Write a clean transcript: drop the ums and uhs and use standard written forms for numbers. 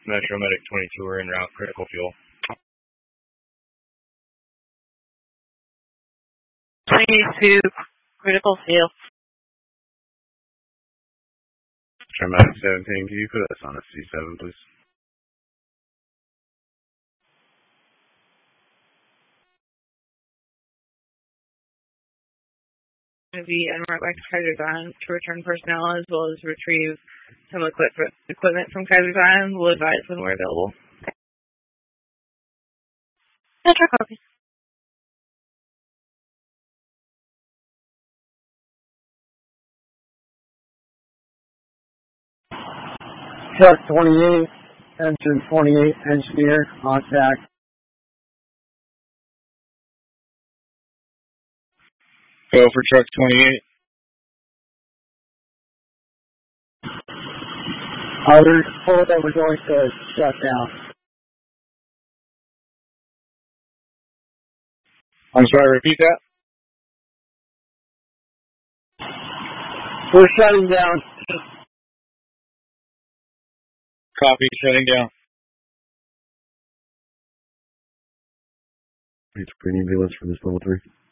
Metro Medic 22 are en route, critical fuel. 22, critical fuel. Metro Medic 17, can you put us on a C7, please? Going to be en route back to Kaiser to return personnel as well as retrieve some equipment from Kaiser. We'll advise when we're available. Metro copy. Truck 28, engine 28, engineer, contact. Go for truck 28. We're told that we're going to shut down. I'm sorry, repeat that? We're shutting down. Copy, shutting down. It's pretty ambulance for this level 3.